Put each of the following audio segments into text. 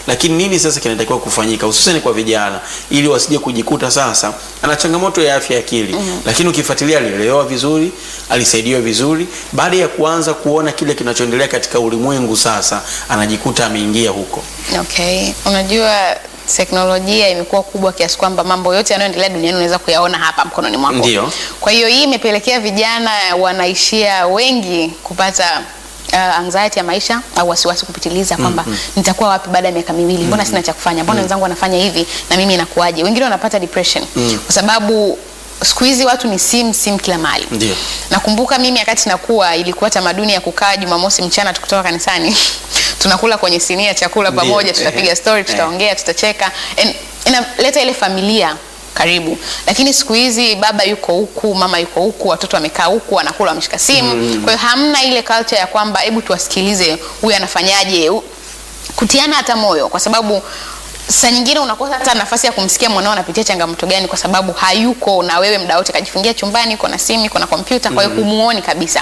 Lakini nini sasa kinatakiwa kufanyika hususan kwa vijana ili wasije kujikuta sasa ana changamoto ya afya ya akili, lakini ukifuatilia alielewa vizuri, alisaidiwa vizuri, baada ya kuanza kuona kile kinachoendelea katika ulimwengu sasa anajikuta ameingia huko. Okay, unajua teknolojia imekuwa kubwa kiasi kwamba mambo yote yanayoendelea duniani unaweza kuyaona hapa mkononi mwako. Ndio. Kwa hiyo hii imepelekea vijana wanaishia wengi kupata anxiety ya maisha au wasiwasi kupitiliza kwamba nitakuwa wapi baada ya miaka miwili, mbona sina cha kufanya, mbona wenzangu wanafanya hivi na mimi inakuaje. Wengine wanapata depression kwa sababu siku hizi watu ni simu kila mahali. Ndio. Nakumbuka mimi wakati nakuwa ilikuwa tamaduni ya kukaa Jumamosi mchana tukitoka kanisani tunakula kwenye sinia chakula pamoja, tutapiga story, tutaongea, tutacheka, inaleta ile familia karibu. Lakini siku hizi baba yuko huku, mama yuko huku, watoto wamekaa huku wanakula wameshika simu. Kwa hiyo hamna ile culture ya kwamba hebu tuwasikilize huyu anafanyaje, kutiana hata moyo, kwa sababu saa nyingine unakosa hata nafasi ya kumsikia mwanao anapitia changamoto gani kwa sababu hayuko na wewe muda wote, kajifungia chumbani, uko na simu, uko na kompyuta, kwa hiyo humuoni kabisa.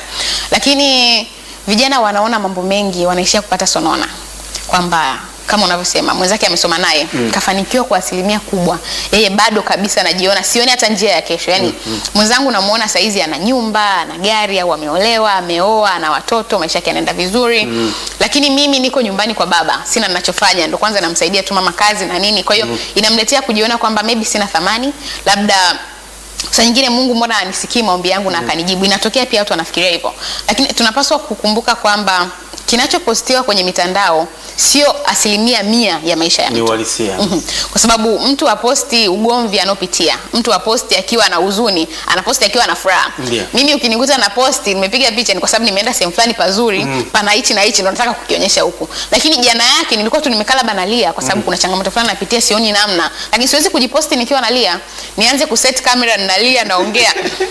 Lakini vijana wanaona mambo mengi, wanaishia kupata sonona kwamba kama unavyosema mwenzake amesoma naye kafanikiwa kwa asilimia kubwa, yeye bado kabisa anajiona sioni hata njia ya kesho. Yani mwenzangu namuona saizi ana nyumba, ana gari, au ameolewa, ameoa, ana watoto, maisha yake yanaenda vizuri, lakini mimi niko nyumbani kwa baba, sina ninachofanya, ndo kwanza namsaidia tu mama kazi na nini. Kwa hiyo inamletea kujiona kwamba maybe sina thamani, labda saa nyingine Mungu mbona anisikii maombi yangu na akanijibu. Inatokea pia watu wanafikiria hivyo, lakini tunapaswa kukumbuka kwamba kinachopostiwa kwenye mitandao sio 100% ya maisha ya mtu. Ni uhalisia. Kwa sababu mtu aposti ugomvi anopitia, mtu aposti akiwa na huzuni, anaposti akiwa na furaha. Mimi ukinikuta na posti nimepiga picha ni kwa sababu nimeenda sehemu fulani pazuri, pana hichi na hichi, ndo nataka kukionyesha huku. Lakini jana yake nilikuwa tu nimekala banalia kwa sababu kuna changamoto fulani napitia, sioni namna. Lakini siwezi kujiposti nikiwa nalia, nianze kuset camera nalia naongea.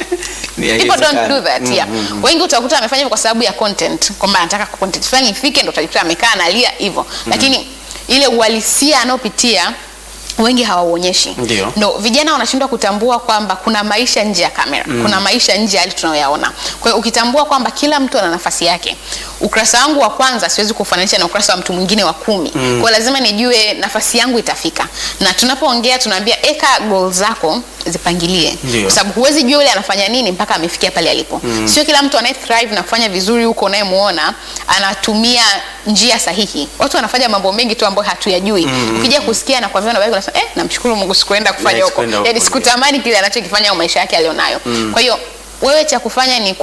People don't do that. Wengi utakuta amefanya hivyo kwa sababu ya content, kwamba anataka content fulani ifike, ndo utajikuta amekaa analia hivyo. Lakini ile uhalisia anaopitia wengi hawauonyeshi. Ndio vijana wanashindwa kutambua kwamba kuna maisha nje ya kamera, kuna maisha nje ya hali tunayoyaona. Kwa hiyo ukitambua kwamba kila mtu ana nafasi yake, ukurasa wangu wa kwanza siwezi kufananisha na ukurasa wa mtu mwingine wa 10. Kwa lazima nijue nafasi yangu itafika. Na tunapoongea tunaambia eka goals zako, zipangilie. Kwa sababu huwezi jua yule anafanya nini mpaka amefikia pale alipo. Sio kila mtu anaye thrive na kufanya vizuri huko unayemuona anatumia njia sahihi. Watu wanafanya mambo mengi tu ambayo hatuyajui. Ukija kusikia na kuambia na wewe unasema namshukuru Mungu sikuenda kufanya huko. Yaani sikutamani kile anachokifanya au maisha yake alionayo. Kwa hiyo wewe cha kufanya ni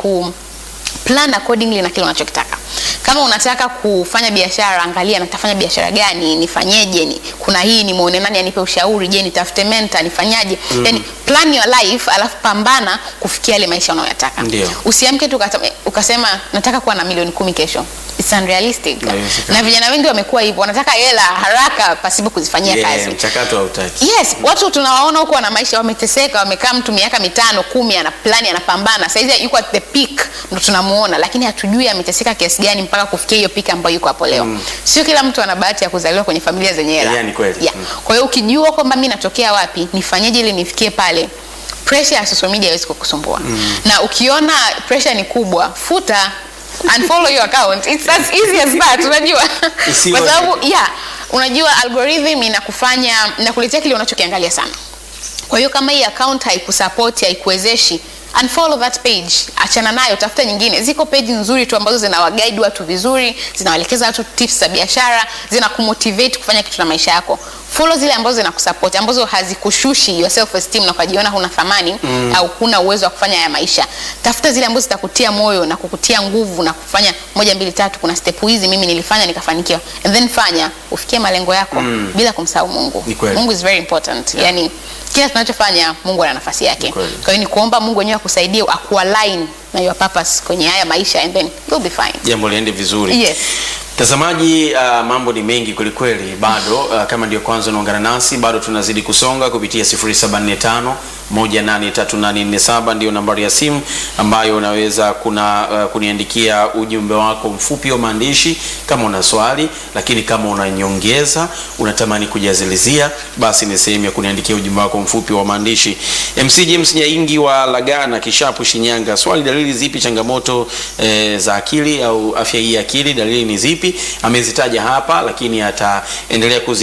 plan accordingly na kile unachokitaka. Kama unataka kufanya biashara, angalia natafanya biashara gani, nifanyeje, kuna hii ni muone nani anipe ushauri, je nitafute mentor, nifanyaje. Yani plan your life, alafu pambana kufikia ile maisha unayotaka. Usiamke tu ukasema nataka kuwa na milioni 10 kesho. It's unrealistic. Na vijana wengi wamekuwa hivyo, wanataka hela haraka pasipo kuzifanyia kazi. Mchakato hautaki. Watu tunawaona huko wana maisha wameteseka, wamekaa mtu miaka 5, 10 ana plan, anapambana. Sasa yuko at the peak ndo tunamuona, lakini hatujui ameteseka kiasi gani mpaka kufikia hiyo peak ambayo yuko hapo leo. Sio kila mtu ana bahati ya kuzaliwa kwenye familia zenye hela. Yani kweli. Kwa hiyo ukijua kwamba mimi natokea wapi, nifanyeje ili nifikie pale, pressure ya social media haiwezi kukusumbua. Na ukiona pressure ni kubwa, futa, unfollow your account. It's as easy as that, unajua. Kwa sababu unajua algorithm inakuletea kile unachokiangalia sana. Kwa hiyo kama hii account haikusupport, haikuwezeshi, unfollow that page, achana nayo, tafuta nyingine. Ziko page nzuri tu ambazo zinawaguide watu vizuri, zinawaelekeza watu tips za biashara, zinakumotivate kufanya kitu na maisha yako. Follow zile ambazo zinakusupport, ambazo hazikushushi your self esteem na kujiona huna thamani au huna uwezo wa kufanya haya maisha. Tafuta zile ambazo zitakutia moyo na kukutia nguvu na kufanya 1 2 3, kuna step hizi mimi nilifanya nikafanikiwa. And then fanya ufikie malengo yako bila kumsahau Mungu. Mungu is very important. Yani kila tunachofanya Mungu ana nafasi yake. Kwa hiyo ni kuomba Mungu mwenyewe akusaidie akualign na your purpose kwenye haya maisha, and then you'll be fine. Jambo liende vizuri. Mtazamaji, mambo ni mengi kweli kweli bado. Kama ndio kwanza unaungana nasi, bado tunazidi kusonga kupitia 0745 183847 ndio nambari ya simu ambayo unaweza kuniandikia ujumbe wako mfupi wa maandishi kama una swali, lakini kama una nyongeza unatamani kujazilizia, basi ni sehemu ya kuniandikia ujumbe wako mfupi wa maandishi. MC James Nyaingi wa Lagana Kishapu Shinyanga, swali: dalili zipi changamoto za akili au afya hii ya akili, dalili ni zipi? Amezitaja hapa, lakini ataendelea